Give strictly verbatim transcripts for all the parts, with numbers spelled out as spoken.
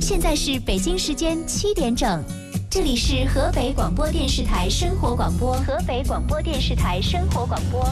现在是北京时间七点整，这里是河北广播电视台生活广播。河北广播电视台生活广播。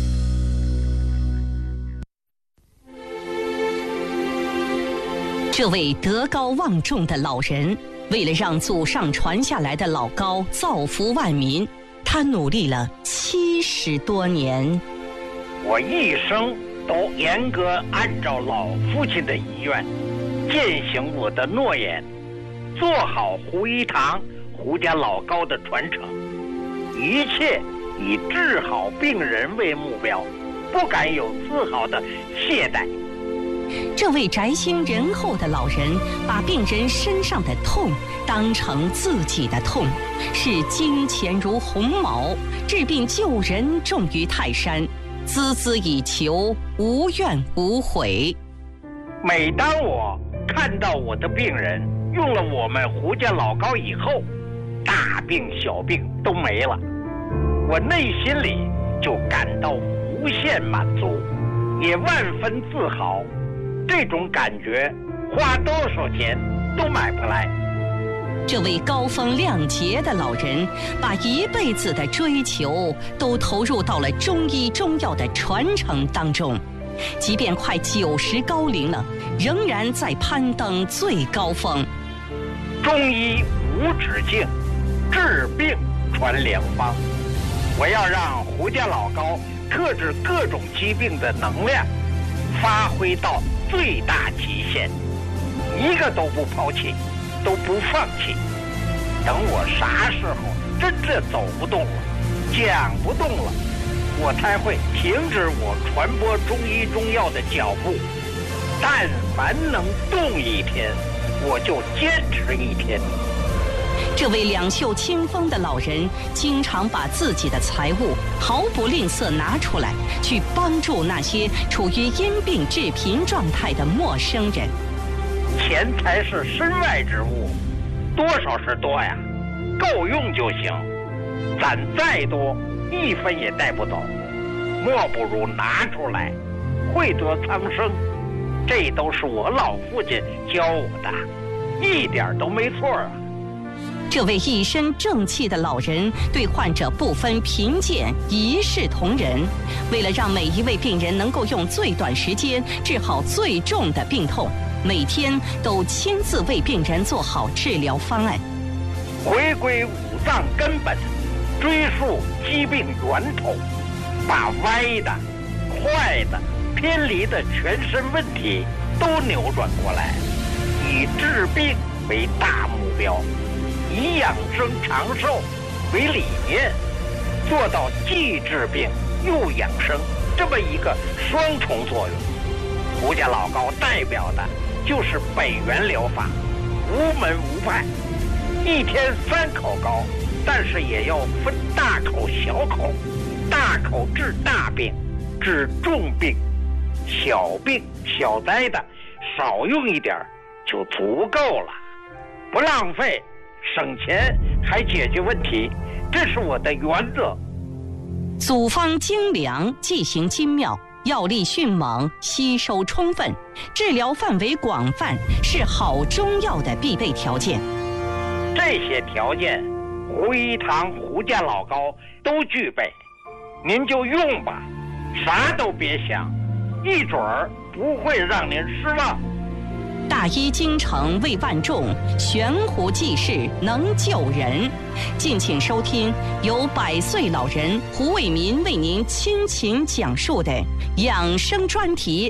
这位德高望重的老人，为了让祖上传下来的老高造福万民，他努力了七十多年。 我一生都严格按照老父亲的遗愿，践行我的诺言，做好胡一堂胡家老高的传承，一切以治好病人为目标，不敢有丝毫的懈怠。 这位宅心仁厚的老人，把病人身上的痛当成自己的痛，视金钱如鸿毛，治病救人重于泰山，孜孜以求，无怨无悔。 每当我看到我的病人用了我们胡家老高以后，大病小病都没了，我内心里就感到无限满足，也万分自豪。这种感觉花多少钱都买不来。 这位高风亮节的老人，把一辈子的追求都投入到了中医中药的传承当中，即便快九十高龄了，仍然在攀登最高峰。 中医无止境，治病传良方。我要让胡家老高克制各种疾病的能量发挥到最大极限，一个都不抛弃，都不放弃。等我啥时候真正走不动了，讲不动了，我才会停止我传播中医中药的脚步。但凡能动一天，我就坚持一天。 这位两袖清风的老人，经常把自己的财物毫不吝啬拿出来，去帮助那些处于因病致贫状态的陌生人。 钱财是身外之物，多少是多呀，够用就行。攒再多，一分也带不走，莫不如拿出来，惠得苍生。这都是我老父亲教我的，一点都没错啊。 这位一身正气的老人，对患者不分贫贱，一视同仁。为了让每一位病人能够用最短时间治好最重的病痛，每天都亲自为病人做好治疗方案。 回归五脏根本，追溯疾病源头，把歪的、坏的、偏离的全身问题都扭转过来，以治病为大目标，以养生长寿为理念，做到既治病又养生这么一个双重作用。胡家老高代表的就是北元疗法，无门无派，一天三口膏，但是也要分大口小口，大口治大病，治重病，小病小灾的少用一点就足够了，不浪费，省钱还解决问题，这是我的原则。 组方精良，剂型精妙，药力迅猛，吸收充分，治疗范围广泛，是好中药的必备条件。 这些条件，胡一堂胡家老高都具备，您就用吧，啥都别想，一准儿不会让您失望。 大医精诚为万众，悬壶济世能救人。敬请收听由百岁老人胡伟民为您倾情讲述的养生专题。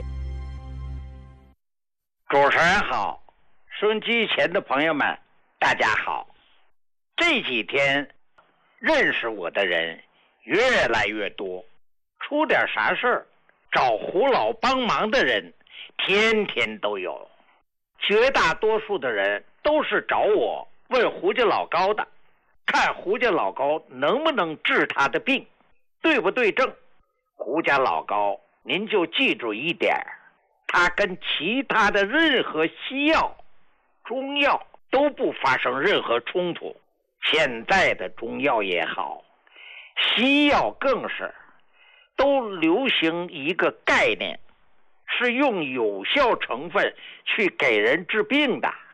主持人好，收音机前的朋友们大家好。这几天认识我的人越来越多，出点啥事儿找胡老帮忙的人天天都有。绝大多数的人都是找我问胡家老高的，看胡家老高能不能治他的病，对不对症。胡家老高您就记住一点，他跟其他的任何西药、中药都不发生任何冲突。现在的中药也好，西药更是，都流行一个概念，是用有效成分去给人治病的。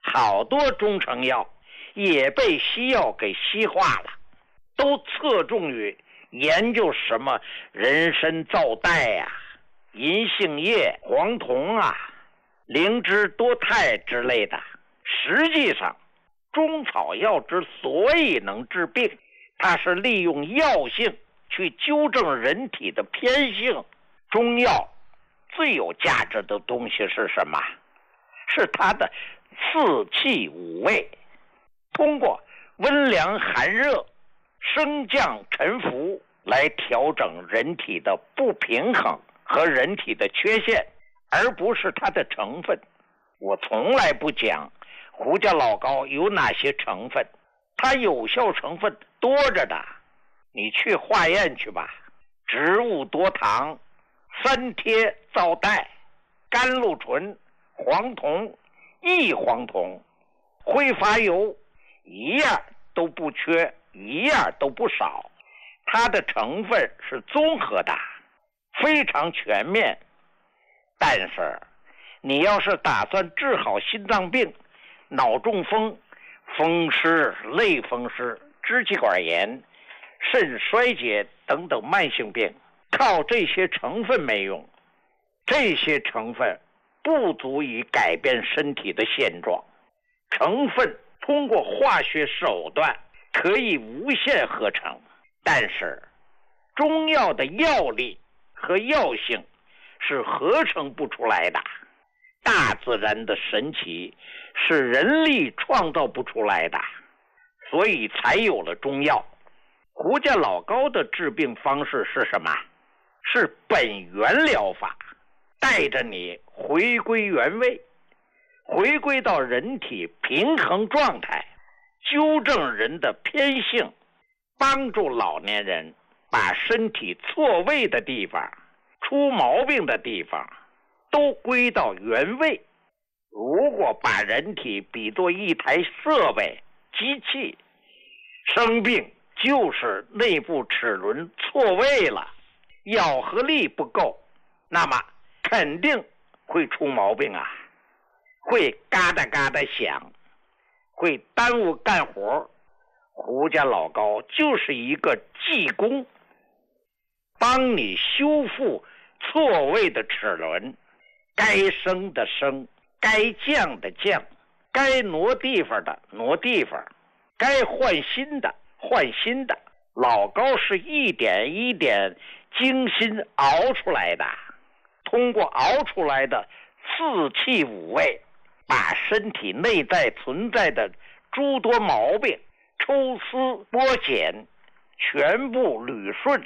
好多中成药也被西药给西化了，都侧重于研究什么人参皂苷啊、银杏叶、黄酮啊、灵芝多肽之类的。实际上中草药之所以能治病，它是利用药性去纠正人体的偏性。中药最有价值的东西是什么？是它的四气五味，通过温凉寒热、升降沉浮来调整人体的不平衡和人体的缺陷，而不是它的成分。我从来不讲胡家老膏有哪些成分，它有效成分多着的，你去化验去吧。植物多糖、三萜皂苷、甘露醇、黄酮、异黄酮、挥发油，一样都不缺，一样都不少。它的成分是综合的，非常全面。但是你要是打算治好心脏病、脑中风、风湿、类风湿、支气管炎、肾衰竭等等慢性病，靠这些成分没用，这些成分不足以改变身体的现状。成分通过化学手段可以无限合成，但是中药的药力和药性是合成不出来的。大自然的神奇是人力创造不出来的，所以才有了中药。胡家老膏的治病方式是什么？是本源疗法，带着你回归原位，回归到人体平衡状态，纠正人的偏性，帮助老年人把身体错位的地方、出毛病的地方都归到原位。如果把人体比作一台设备、机器，生病就是内部齿轮错位了，咬合力不够，那么肯定会出毛病啊，会嘎哒嘎哒响，会耽误干活。胡家老膏就是一个技工，帮你修复错位的齿轮，该升的升，该降的降，该挪地方的挪地方，该换新的换新的。老膏是一点一点精心熬出来的，通过熬出来的四气五味，把身体内在存在的诸多毛病抽丝剥茧，全部捋顺，